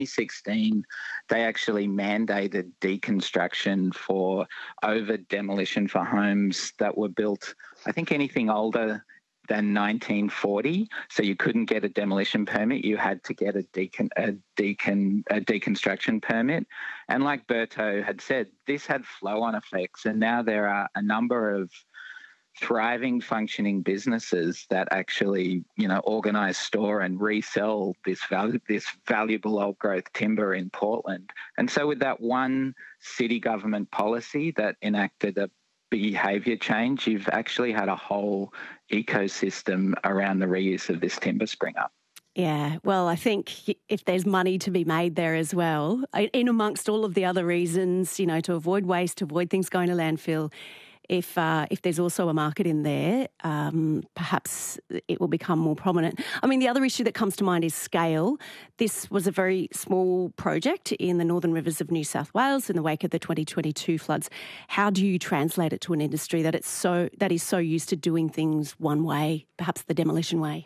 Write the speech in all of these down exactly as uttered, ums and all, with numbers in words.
sixteen, they actually mandated deconstruction for over demolition for homes that were built, I think anything older than nineteen forty. So you couldn't get a demolition permit. You had to get a, decon, a, decon, a deconstruction permit. And like Berto had said, this had flow-on effects. And now there are a number of thriving, functioning businesses that actually, you know, organise, store and resell this val- this valuable old growth timber in Portland. And so with that one city government policy that enacted a behaviour change, you've actually had a whole ecosystem around the reuse of this timber spring up. Yeah, well, I think if there's money to be made there as well, in amongst all of the other reasons, you know, to avoid waste, to avoid things going to landfill, If uh, if there's also a market in there, um, perhaps it will become more prominent. I mean, the other issue that comes to mind is scale. This was a very small project in the Northern Rivers of New South Wales in the wake of the twenty twenty-two floods. How do you translate it to an industry that it's so that is so used to doing things one way, perhaps the demolition way?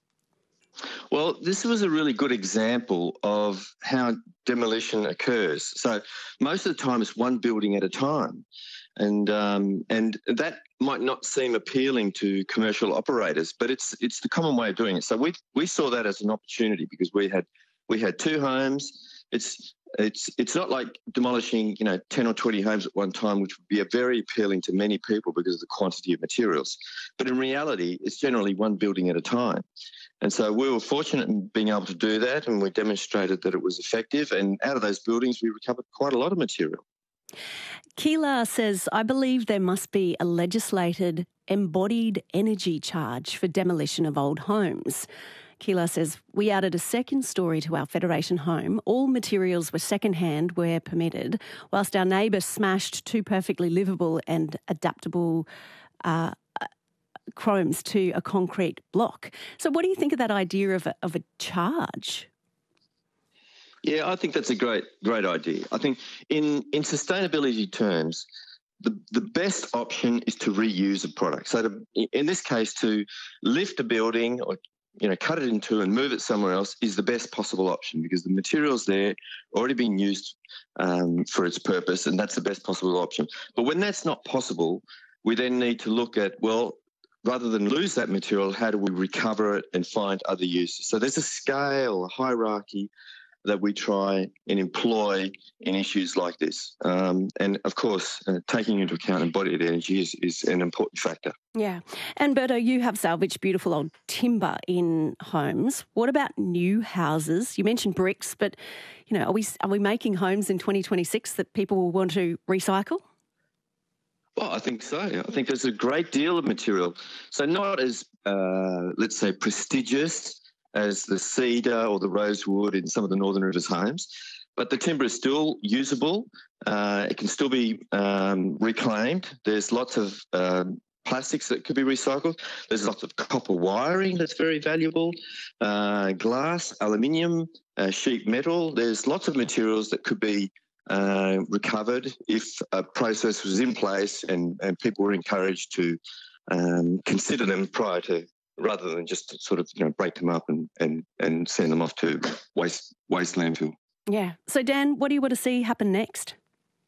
Well, this was a really good example of how demolition occurs. So most of the time it's one building at a time. And um, and that might not seem appealing to commercial operators, but it's it's the common way of doing it. So we we saw that as an opportunity because we had we had two homes. It's it's it's not like demolishing, you know, ten or twenty homes at one time, which would be a very appealing to many people because of the quantity of materials. But in reality, it's generally one building at a time. And so we were fortunate in being able to do that, and we demonstrated that it was effective. And out of those buildings, we recovered quite a lot of material. Keela says, I believe there must be a legislated embodied energy charge for demolition of old homes. Keela says, we added a second story to our Federation home. All materials were second-hand where permitted, whilst our neighbour smashed two perfectly livable and adaptable uh, chromes to a concrete block. So what do you think of that idea of a, of a charge? Yeah, I think that's a great, great idea. I think in, in sustainability terms, the, the best option is to reuse a product. So to, in this case, to lift a building or, you know, cut it in two and move it somewhere else is the best possible option because the material's there, already being used um, for its purpose, and that's the best possible option. But when that's not possible, we then need to look at, well, rather than lose that material, how do we recover it and find other uses? So there's a scale, a hierarchy that we try and employ in issues like this. Um, and, of course, uh, taking into account embodied energy is, is an important factor. Yeah. And, Berto, you have salvaged beautiful old timber in homes. What about new houses? You mentioned bricks, but, you know, are we, are we making homes in twenty twenty-six that people will want to recycle? Well, I think so. I think there's a great deal of material. So not as, uh, let's say, prestigious as the cedar or the rosewood in some of the Northern Rivers homes. But the timber is still usable. Uh, it can still be um, reclaimed. There's lots of um, plastics that could be recycled. There's lots of copper wiring that's very valuable, uh, glass, aluminium, uh, sheet metal. There's lots of materials that could be uh, recovered if a process was in place and, and people were encouraged to um, consider them prior to, rather than just sort of, you know, break them up and, and, and send them off to waste waste landfill. Yeah. So, Dan, what do you want to see happen next?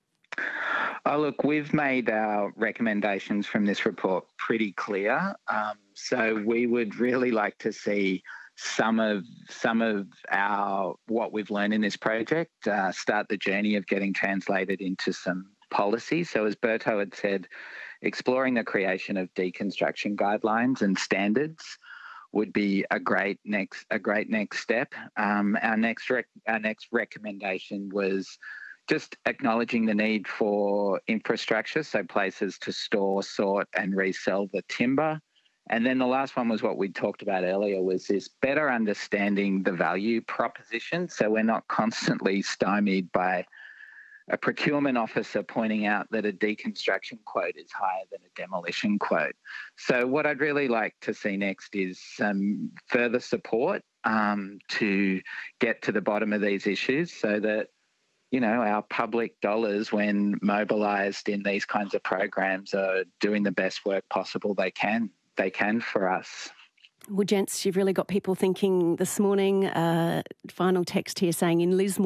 Oh, look, we've made our recommendations from this report pretty clear. Um, so we would really like to see some of some of our what we've learned in this project uh, start the journey of getting translated into some policy. So as Berto had said, exploring the creation of deconstruction guidelines and standards would be a great next a great next step. Um, our next rec- our next recommendation was just acknowledging the need for infrastructure, so places to store, sort, and resell the timber. And then the last one was what we talked about earlier, was this better understanding the value proposition, so we're not constantly stymied by a procurement officer pointing out that a deconstruction quote is higher than a demolition quote. So what I'd really like to see next is some further support um, to get to the bottom of these issues so that, you know, our public dollars, when mobilised in these kinds of programs, are doing the best work possible they can. They can for us. Well, gents, you've really got people thinking this morning. Uh, final text here saying in Lismore,